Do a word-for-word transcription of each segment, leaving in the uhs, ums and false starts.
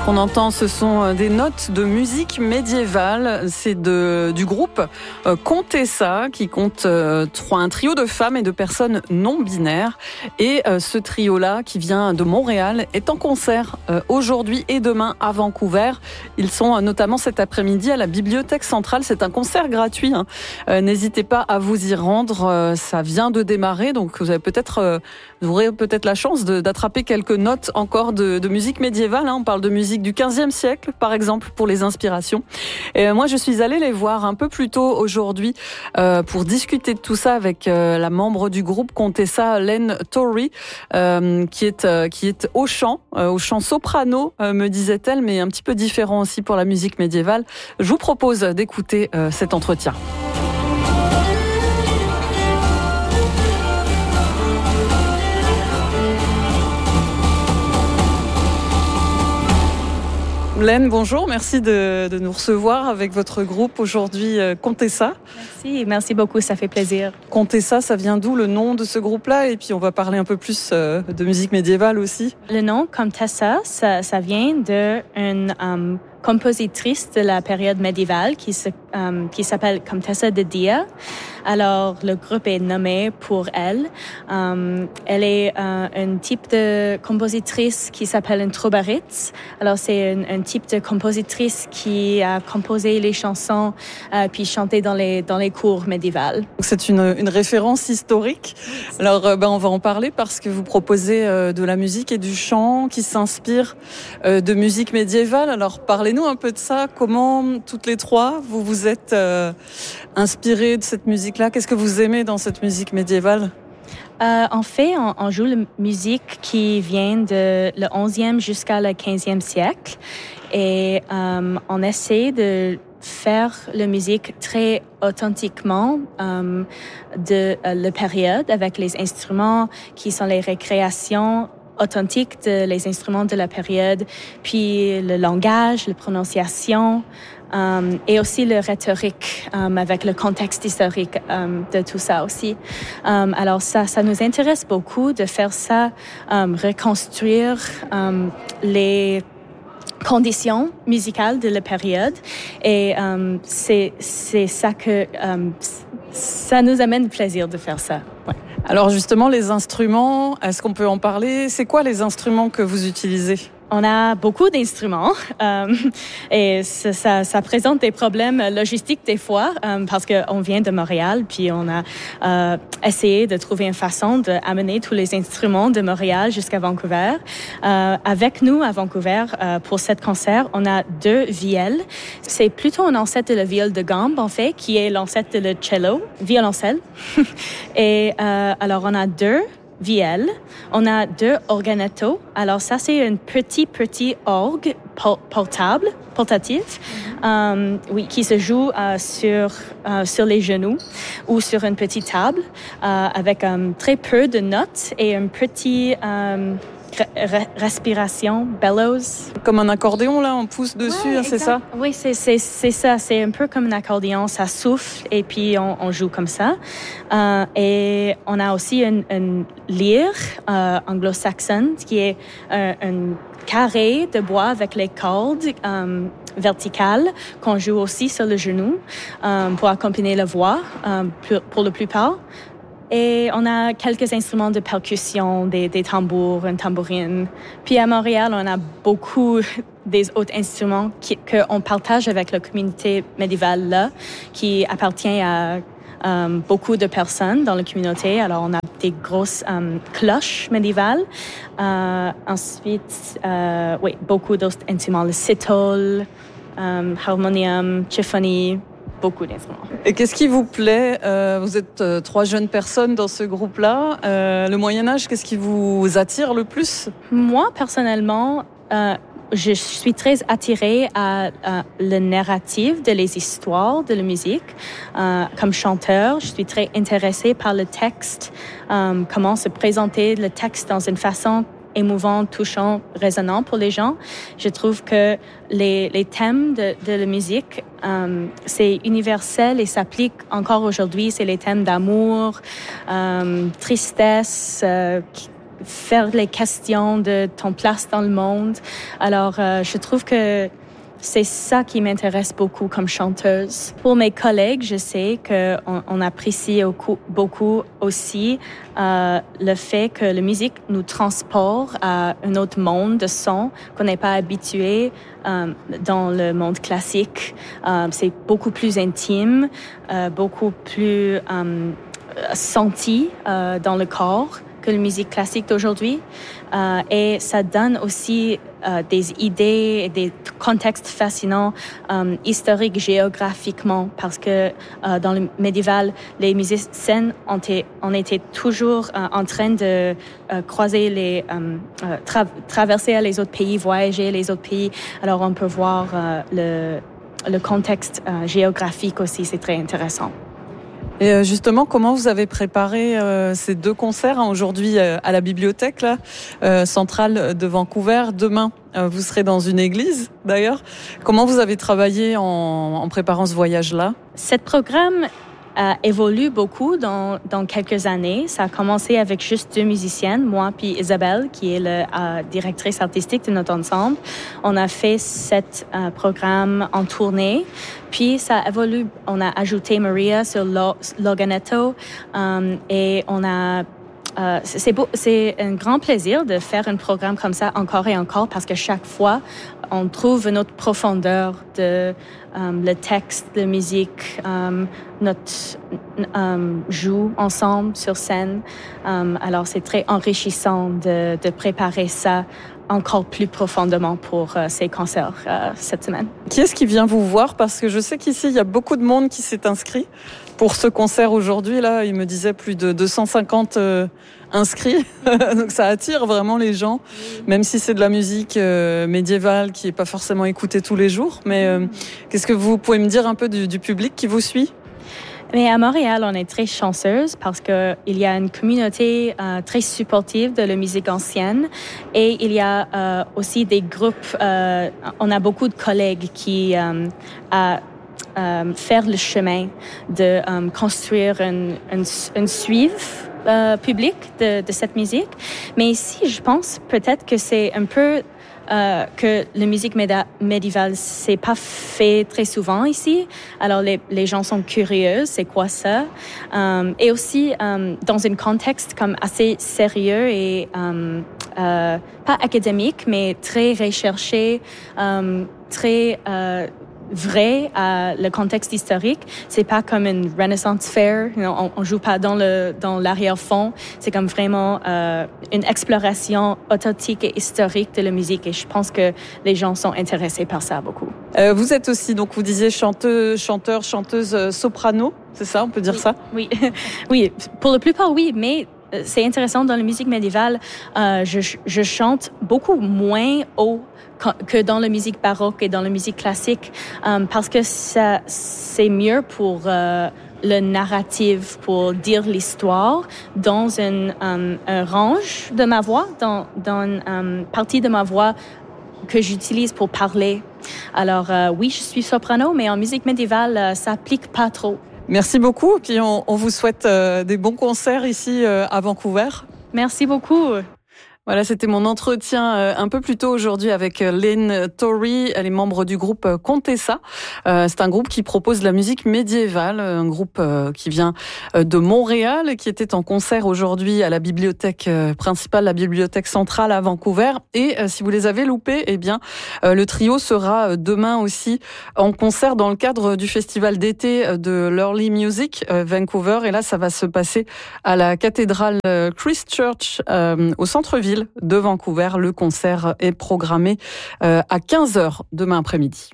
qu'on entend, ce sont des notes de musique médiévale. C'est de, du groupe Contessa qui compte euh, trois, un trio de femmes et de personnes non binaires. Et euh, ce trio-là, qui vient de Montréal, est en concert euh, aujourd'hui et demain à Vancouver. Ils sont euh, notamment cet après-midi à la Bibliothèque Centrale. C'est un concert gratuit. Hein. Euh, n'hésitez pas à vous y rendre. Euh, ça vient de démarrer, donc vous avez peut-être, euh, vous aurez peut-être la chance de, d'attraper quelques notes encore de, de musique médiévale. Hein. On parle de musique du quinzième siècle, par exemple, pour les inspirations. Et moi, je suis allée les voir un peu plus tôt aujourd'hui euh, pour discuter de tout ça avec euh, la membre du groupe Contessa, Len Torrey, euh, qui est euh, qui est au chant, euh, au chant soprano, euh, me disait-elle, mais un petit peu différent aussi pour la musique médiévale. Je vous propose d'écouter euh, cet entretien. Len, bonjour, merci de, de nous recevoir avec votre groupe aujourd'hui euh, Contessa. Merci, merci beaucoup, ça fait plaisir. Contessa, ça vient d'où le nom de ce groupe-là? Et puis on va parler un peu plus euh, de musique médiévale aussi. Le nom Contessa, ça, ça vient d'une um, compositrice de la période médiévale qui, se, um, qui s'appelle Contessa de Dia. Alors, le groupe est nommé pour elle. Um, elle est uh, un type de compositrice qui s'appelle une troubadouriste. Alors, c'est un, un type de compositrice qui a composé les chansons uh, puis chanté dans les dans les cours médiévales. C'est une, une référence historique. Alors, euh, ben, on va en parler parce que vous proposez euh, de la musique et du chant qui s'inspire euh, de musique médiévale. Alors, parlez-nous un peu de ça. Comment, toutes les trois, vous vous êtes euh, inspirées de cette musique-là? Qu'est-ce que vous aimez dans cette musique médiévale? Euh, en fait, on, on joue la musique qui vient de le onzième jusqu'à le quinzième siècle et euh, on essaie de faire la musique très authentiquement euh, de euh, la période avec les instruments qui sont les récréations authentiques de les instruments de la période, puis le langage, la prononciation, Um, et aussi le rhétorique um, avec le contexte historique um, de tout ça aussi. Um, alors ça, ça nous intéresse beaucoup de faire ça, um, reconstruire um, les conditions musicales de la période et um, c'est c'est ça que um, ça nous amène plaisir de faire ça. Ouais. Alors justement, les instruments, est-ce qu'on peut en parler? C'est quoi les instruments que vous utilisez? On a beaucoup d'instruments euh, et ça, ça, ça présente des problèmes logistiques des fois euh, parce qu'on vient de Montréal puis on a euh, essayé de trouver une façon d'amener tous les instruments de Montréal jusqu'à Vancouver. Euh, avec nous à Vancouver euh, pour cet concert, on a deux vielles. C'est plutôt un ancêtre de la viole de gambe en fait, qui est l'ancêtre de le cello, violoncelle. et euh, alors on a deux vielle. On a deux organettos. Alors ça, c'est un petit, petit orgue portable, portatif, mm-hmm. um, oui, qui se joue uh, sur, uh, sur les genoux ou sur une petite table uh, avec um, très peu de notes et un petit um, re- respiration, bellows. Comme un accordéon, là, on pousse dessus, ouais, hein, c'est ça? Oui, c'est, c'est, c'est ça. C'est un peu comme un accordéon. Ça souffle et puis on, on joue comme ça. Euh, et on a aussi une, une lyre euh, anglo-saxonne qui est un, un carré de bois avec les cordes euh, verticales qu'on joue aussi sur le genou euh, pour accompagner la voix euh, pour, pour la plupart. Et on a quelques instruments de percussion, des, des tambours, une tambourine. Puis à Montréal, on a beaucoup des autres instruments qui, qu'on partage avec la communauté médiévale là, qui appartient à um, beaucoup de personnes dans la communauté. Alors, on a des grosses um, cloches médiévales. Euh, ensuite, euh, oui, beaucoup d'autres instruments, le cithole, um, harmonium, chiffoni. Beaucoup d'instruments. Et qu'est-ce qui vous plaît? euh, Vous êtes euh, trois jeunes personnes dans ce groupe-là. Euh, le Moyen-Âge, qu'est-ce qui vous attire le plus? Moi, personnellement, euh, je suis très attirée à, à le narratif de les histoires de la musique. Euh, comme chanteur, je suis très intéressée par le texte, euh, comment se présenter le texte dans une façon émouvant, touchant, résonnant pour les gens. Je trouve que les, les thèmes de, de la musique, euh, c'est universel et s'applique encore aujourd'hui. C'est les thèmes d'amour, euh, tristesse, euh, faire les questions de ton place dans le monde. Alors, euh, je trouve que c'est ça qui m'intéresse beaucoup comme chanteuse. Pour mes collègues, je sais qu'on on apprécie beaucoup aussi euh, le fait que la musique nous transporte à un autre monde de son qu'on n'est pas habitué euh, dans le monde classique. Euh, c'est beaucoup plus intime, euh, beaucoup plus euh, senti euh, dans le corps que la musique classique d'aujourd'hui. Euh, et ça donne aussi euh, des idées et des contextes fascinants, euh, historiques, géographiquement, parce que euh, dans le médiéval, les musiciens ont été, ont été toujours euh, en train de euh, croiser les, euh, euh, tra- traverser les autres pays, voyager les autres pays. Alors on peut voir euh, le, le contexte euh, géographique aussi, c'est très intéressant. Et justement, comment vous avez préparé euh, ces deux concerts hein, aujourd'hui euh, à la bibliothèque là, euh, centrale de Vancouver? Demain, euh, vous serez dans une église d'ailleurs. Comment vous avez travaillé en, en préparant ce voyage-là? Ce programme euh, évolue beaucoup dans, dans quelques années. Ça a commencé avec juste deux musiciennes, moi puis Isabelle, qui est la euh, directrice artistique de notre ensemble. On a fait cet euh, programme en tournée. Puis ça évolue. On a ajouté Maria sur l'organetto um, et on a euh, c'est beau, c'est un grand plaisir de faire un programme comme ça encore et encore parce que chaque fois on trouve une autre profondeur de um, le texte, la musique, um, notre um, joue ensemble sur scène. Um, alors c'est très enrichissant de, de préparer ça encore plus profondément pour euh, ces concerts euh, cette semaine. Qui est-ce qui vient vous voir? Parce que je sais qu'ici, il y a beaucoup de monde qui s'est inscrit pour ce concert aujourd'hui. Là, il me disait plus de deux cent cinquante euh, inscrits. Donc ça attire vraiment les gens, même si c'est de la musique euh, médiévale qui n'est pas forcément écoutée tous les jours. Mais euh, qu'est-ce que vous pouvez me dire un peu du, du public qui vous suit? Mais à Montréal, on est très chanceuse parce que il y a une communauté euh, très supportive de la musique ancienne et il y a euh, aussi des groupes. Euh, on a beaucoup de collègues qui euh, a euh, faire le chemin de euh, construire une, une, une suive euh, publique de, de cette musique. Mais ici, je pense peut-être que c'est un peu Euh, que la musique méda- médiévale, c'est pas fait très souvent ici. Alors, les, les gens sont curieux, c'est quoi ça? Um, et aussi, um, dans un contexte comme assez sérieux et um, euh, pas académique, mais très recherché, um, très euh, vrai à le contexte historique. C'est pas comme une Renaissance Fair. On, on joue pas dans le dans l'arrière-fond. C'est comme vraiment euh, une exploration authentique et historique de la musique. Et je pense que les gens sont intéressés par ça beaucoup. Euh, vous êtes aussi, donc vous disiez chanteuse, chanteur, chanteuse euh, soprano, c'est ça, on peut dire oui, ça? Oui, oui. Pour la plupart, oui, mais c'est intéressant dans la musique médiévale. Euh, je, je chante beaucoup moins haut que dans la musique baroque et dans la musique classique, um, parce que ça, c'est mieux pour euh, le narratif, pour dire l'histoire dans une, um, un range de ma voix, dans, dans une um, partie de ma voix que j'utilise pour parler. Alors euh, oui, je suis soprano, mais en musique médiévale, euh, ça applique pas trop. Merci beaucoup, puis on, on vous souhaite euh, des bons concerts ici euh, à Vancouver. Merci beaucoup. Voilà, c'était mon entretien euh, un peu plus tôt aujourd'hui avec euh, Lynn Torrey. Elle est membre du groupe euh, Contessa. Euh, c'est un groupe qui propose de la musique médiévale, un groupe euh, qui vient euh, de Montréal et qui était en concert aujourd'hui à la bibliothèque euh, principale, la bibliothèque centrale à Vancouver. Et euh, si vous les avez loupés, eh bien, euh, le trio sera euh, demain aussi en concert dans le cadre du festival d'été de l'Early Music euh, Vancouver. Et là, ça va se passer à la cathédrale euh, Christ Church euh, au centre-ville de Vancouver. Le concert est programmé euh, à quinze heures demain après-midi.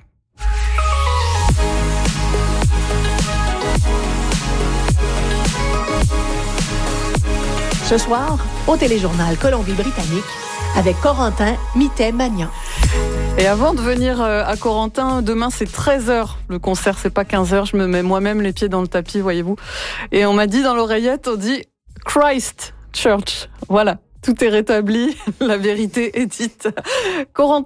Ce soir, au téléjournal Colombie-Britannique, avec Corentin Mittet-Magnan. Et avant de venir à Corentin, demain c'est treize heures le concert, c'est pas quinze heures, je me mets moi-même les pieds dans le tapis, voyez-vous. Et on m'a dit dans l'oreillette, on dit Christ Church, voilà. Tout est rétabli, la vérité est dite. Corentin,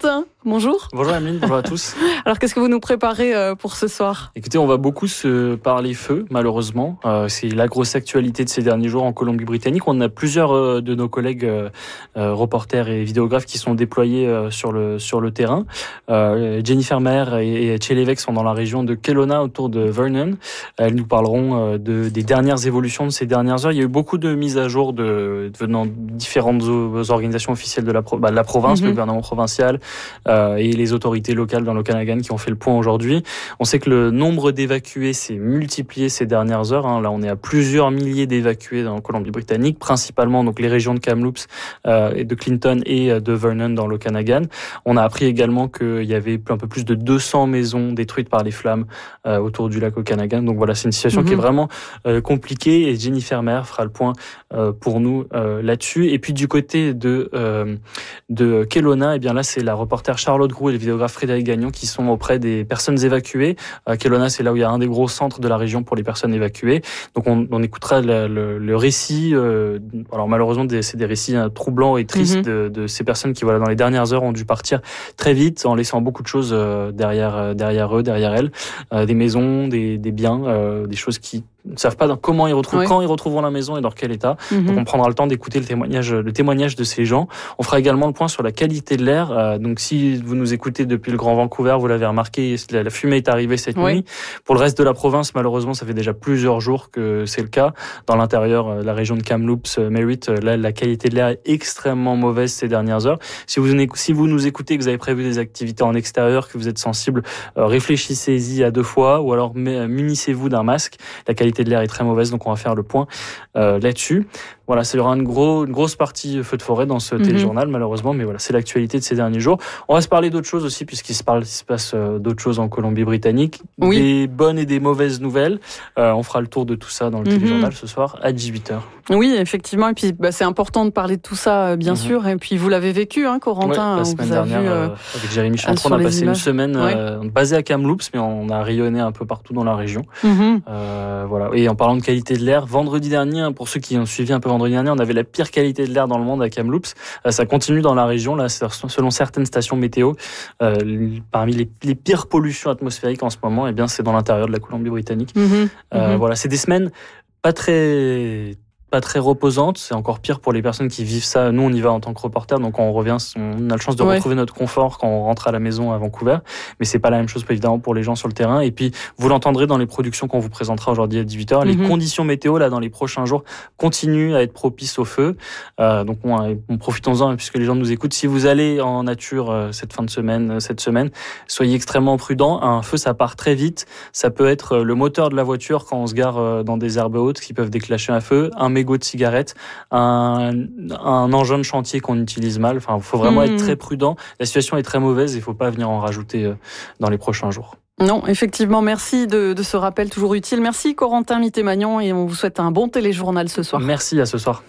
bonjour. Bonjour Ameline, bonjour à tous. Alors qu'est-ce que vous nous préparez pour ce soir ? Écoutez, on va beaucoup se parler feu, malheureusement. Euh, c'est la grosse actualité de ces derniers jours en Colombie-Britannique. On a plusieurs euh, de nos collègues euh, euh, reporters et vidéographes qui sont déployés euh, sur le sur le terrain. Euh, Jennifer Maher et, et Chelevec sont dans la région de Kelowna, autour de Vernon. Elles nous parleront euh, de, des dernières évolutions de ces dernières heures. Il y a eu beaucoup de mises à jour de, venant de différentes organisations officielles de la, bah, de la province, mm-hmm. le gouvernement provincial euh, et les autorités locales dans l'Okanagan qui ont fait le point aujourd'hui. On sait que le nombre d'évacués s'est multiplié ces dernières heures. Hein. Là, on est à plusieurs milliers d'évacués dans la Colombie-Britannique, principalement donc les régions de Kamloops, euh, et de Clinton et de Vernon dans l'Okanagan. On a appris également qu'il y avait un peu plus de deux cents maisons détruites par les flammes euh, autour du lac Okanagan. Donc voilà, c'est une situation mm-hmm. qui est vraiment euh, compliquée et Jennifer Maher fera le point euh, pour nous euh, là-dessus. Et puis du côté de euh, de Kelowna, eh bien là c'est la reporter Charlotte Groux et le vidéographe Frédéric Gagnon qui sont auprès des personnes évacuées. Euh, Kelowna, c'est là où il y a un des gros centres de la région pour les personnes évacuées. Donc on, on écoutera le, le, le récit. Euh, alors malheureusement, des, c'est des récits hein, troublants et tristes mm-hmm. de, de ces personnes qui voilà dans les dernières heures ont dû partir très vite en laissant beaucoup de choses euh, derrière euh, derrière eux, derrière elles, euh, des maisons, des, des biens, euh, des choses qui ne savent pas comment ils retrouvent, oui. quand ils retrouveront la maison et dans quel état. Mm-hmm. Donc on prendra le temps d'écouter le témoignage, le témoignage de ces gens. On fera également le point sur la qualité de l'air. Euh, donc si vous nous écoutez depuis le Grand Vancouver, vous l'avez remarqué, la, la fumée est arrivée cette oui. nuit. Pour le reste de la province, malheureusement, ça fait déjà plusieurs jours que c'est le cas. Dans l'intérieur, euh, la région de Kamloops, euh, Merritt, euh, là, la qualité de l'air est extrêmement mauvaise ces dernières heures. Si vous, si vous nous écoutez, que vous avez prévu des activités en extérieur, que vous êtes sensible, euh, réfléchissez-y à deux fois ou alors munissez-vous d'un masque. La qualité de l'air est très mauvaise, donc on va faire le point euh, là-dessus. Voilà, ça y aura une, gros, une grosse partie feu de forêt dans ce mm-hmm. téléjournal, malheureusement, mais voilà, c'est l'actualité de ces derniers jours. On va se parler d'autres choses aussi, puisqu'il se, parle, il se passe euh, d'autres choses en Colombie-Britannique, oui. des bonnes et des mauvaises nouvelles. Euh, on fera le tour de tout ça dans le mm-hmm. téléjournal ce soir à dix-huit heures. Oui, effectivement, et puis bah, c'est important de parler de tout ça, bien mm-hmm. sûr, et puis vous l'avez vécu, hein, Corentin. Ouais, la semaine dernière, vu, euh, avec Jérémy Chantron, on a passé images. une semaine euh, ouais. basée à Kamloops, mais on a rayonné un peu partout dans la région. Mm-hmm. Euh, voilà. Et en parlant de qualité de l'air, vendredi dernier, pour ceux qui ont suivi un peu vendredi dernier, on avait la pire qualité de l'air dans le monde à Kamloops. Euh, ça continue dans la région, là, selon certaines stations météo. Euh, parmi les, les pires pollutions atmosphériques en ce moment, eh bien, c'est dans l'intérieur de la Colombie-Britannique. Mm-hmm. Euh, mm-hmm. Voilà, c'est des semaines pas très... pas très reposante, c'est encore pire pour les personnes qui vivent ça. Nous, on y va en tant que reporter, donc on revient, on a la chance de ouais. retrouver notre confort quand on rentre à la maison à Vancouver, mais c'est pas la même chose évidemment pour les gens sur le terrain. Et puis, vous l'entendrez dans les productions qu'on vous présentera aujourd'hui à dix-huit heures, mm-hmm. les conditions météo là dans les prochains jours continuent à être propices au feu. Euh, donc, on, on profitons-en puisque les gens nous écoutent. Si vous allez en nature euh, cette fin de semaine, cette semaine, soyez extrêmement prudents. Un feu, ça part très vite. Ça peut être le moteur de la voiture quand on se gare euh, dans des herbes hautes qui peuvent déclencher un feu, un mégot de cigarette, un, un engin de chantier qu'on utilise mal. Enfin, il faut vraiment mmh. être très prudent. La situation est très mauvaise et il ne faut pas venir en rajouter dans les prochains jours. Non, effectivement, merci de, de ce rappel toujours utile. Merci Corentin Mitté-Magnon et on vous souhaite un bon téléjournal ce soir. Merci, à ce soir.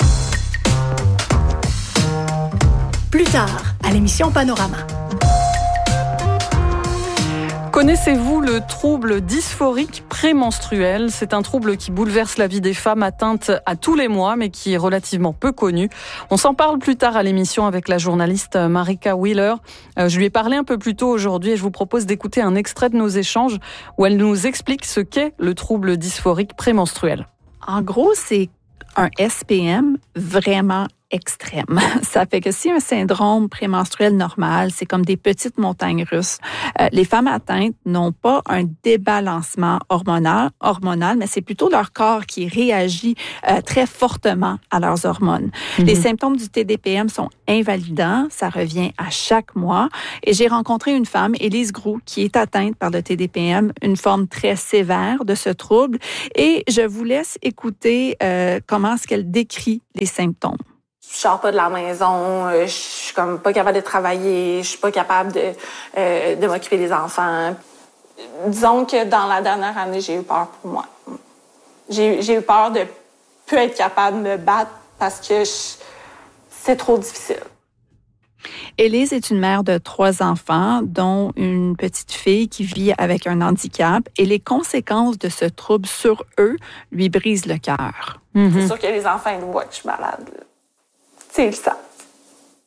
Plus tard, à l'émission Panorama. Connaissez-vous le trouble dysphorique prémenstruel ? C'est un trouble qui bouleverse la vie des femmes atteintes à tous les mois, mais qui est relativement peu connu. On s'en parle plus tard à l'émission avec la journaliste Marika Wheeler. Je lui ai parlé un peu plus tôt aujourd'hui et je vous propose d'écouter un extrait de nos échanges où elle nous explique ce qu'est le trouble dysphorique prémenstruel. En gros, c'est un S P M vraiment extrême. Ça fait que si un syndrome prémenstruel normal, c'est comme des petites montagnes russes, euh, les femmes atteintes n'ont pas un débalancement hormonal, hormonal mais c'est plutôt leur corps qui réagit euh, très fortement à leurs hormones. Mm-hmm. Les symptômes du T D P M sont invalidants, ça revient à chaque mois. Et j'ai rencontré une femme, Élise Groux, qui est atteinte par le T D P M, une forme très sévère de ce trouble. Et je vous laisse écouter euh, comment est-ce qu'elle décrit les symptômes. Je sors pas de la maison, je suis comme pas capable de travailler, je suis pas capable de, euh, de m'occuper des enfants. Disons que dans la dernière année, j'ai eu peur pour moi. J'ai, j'ai eu peur de plus être capable de me battre parce que je, c'est trop difficile. Élise est une mère de trois enfants, dont une petite fille qui vit avec un handicap, et les conséquences de ce trouble sur eux lui brisent le cœur. Mm-hmm. C'est sûr que les enfants ils voient que je suis malade. C'est le sang.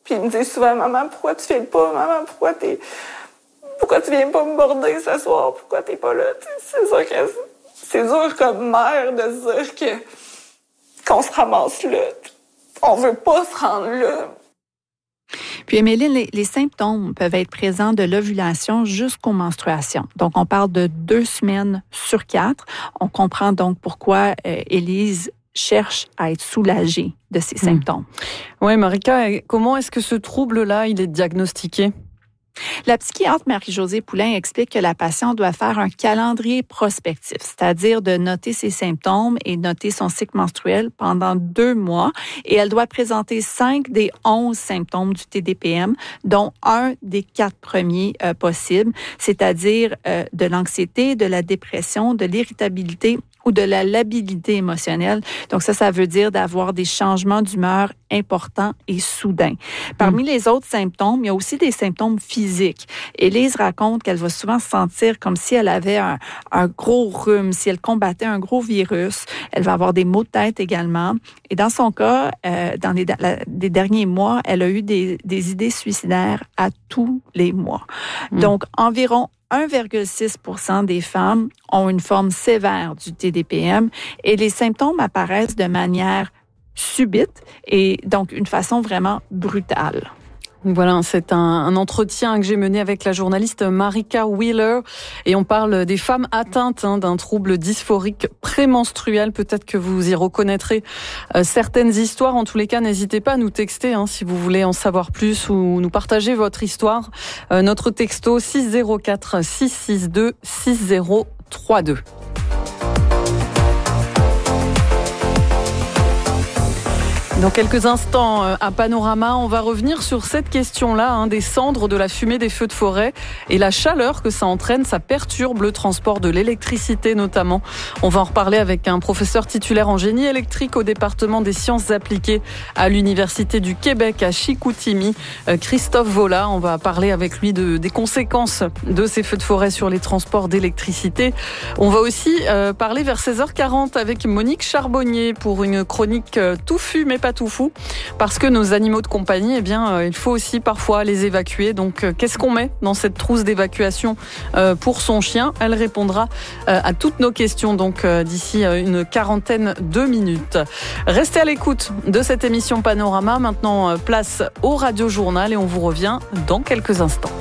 Puis ils me disent souvent, maman, pourquoi tu files pas? Maman, pourquoi t'es, pourquoi tu viens pas me border ce soir? Pourquoi t'es pas là? C'est sûr que c'est dur comme mère de se dire que, qu'on se ramasse là. On veut pas se rendre là. Puis, Émeline, les, les symptômes peuvent être présents de l'ovulation jusqu'aux menstruations. Donc, on parle de deux semaines sur quatre. On comprend donc pourquoi euh, Élise cherche à être soulagée de ces mmh. symptômes. Oui, Marika, comment est-ce que ce trouble-là, il est diagnostiqué? La psychiatre Marie-Josée Poulain explique que la patiente doit faire un calendrier prospectif, c'est-à-dire de noter ses symptômes et noter son cycle menstruel pendant deux mois. Et elle doit présenter cinq des onze symptômes du T D P M, dont un des quatre premiers euh, possibles, c'est-à-dire euh, de l'anxiété, de la dépression, de l'irritabilité ou de la labilité émotionnelle. Donc ça, ça veut dire d'avoir des changements d'humeur importants et soudains. Parmi mmh. les autres symptômes, il y a aussi des symptômes physiques. Élise raconte qu'elle va souvent se sentir comme si elle avait un, un gros rhume, si elle combattait un gros virus. Elle va avoir des maux de tête également. Et dans son cas, euh, dans les, la, les derniers mois, elle a eu des, des idées suicidaires à tous les mois. Mmh. Donc, environ un virgule six pour cent des femmes ont une forme sévère du T D P M et les symptômes apparaissent de manière subite et donc une façon vraiment brutale. Voilà, c'est un, un entretien que j'ai mené avec la journaliste Marika Wheeler et on parle des femmes atteintes hein, d'un trouble dysphorique prémenstruel. Peut-être que vous y reconnaîtrez euh, certaines histoires. En tous les cas, n'hésitez pas à nous texter hein, si vous voulez en savoir plus ou nous partager votre histoire. Euh, notre texto six zéro quatre six six deux six zéro trois deux. Dans quelques instants, à Panorama, on va revenir sur cette question-là, hein, des cendres, de la fumée des feux de forêt et la chaleur que ça entraîne, ça perturbe le transport de l'électricité notamment. On va en reparler avec un professeur titulaire en génie électrique au département des sciences appliquées à l'Université du Québec à Chicoutimi, Christophe Vola. On va parler avec lui de, des conséquences de ces feux de forêt sur les transports d'électricité. On va aussi euh, parler vers seize heures quarante avec Monique Charbonnier pour une chronique euh, touffue mais pas tout fou, parce que nos animaux de compagnie, eh bien, euh, il faut aussi parfois les évacuer. Donc, euh, qu'est-ce qu'on met dans cette trousse d'évacuation euh, pour son chien? Elle répondra euh, à toutes nos questions, donc euh, d'ici euh, une quarantaine de minutes. Restez à l'écoute de cette émission Panorama. Maintenant, euh, place au Radio Journal et on vous revient dans quelques instants.